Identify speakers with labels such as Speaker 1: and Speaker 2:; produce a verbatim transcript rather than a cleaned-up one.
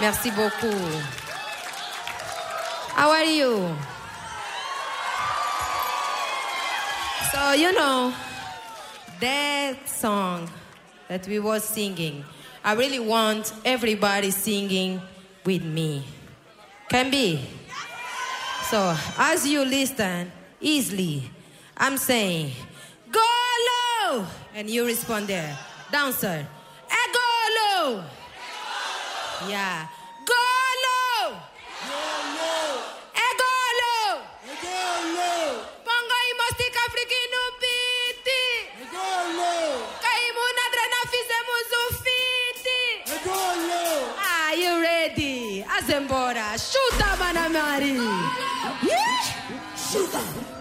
Speaker 1: Merci beaucoup. How are you? So, you know, that song that we were singing, I really want everybody singing with me. Can be? So, as you listen, easily, I'm saying, go low! And you respond there. Dancer, eh, go low! Yeah. Go low!
Speaker 2: Go low!
Speaker 1: Eh, go low!
Speaker 2: Go low!
Speaker 1: Pongo imostik afrikinu biti!
Speaker 2: Go low!
Speaker 1: Kaimu nadrena fizemu zufiti!
Speaker 2: Go low!
Speaker 1: Are you ready? Azembora, shoot up, Anna Marie!
Speaker 2: Sugar!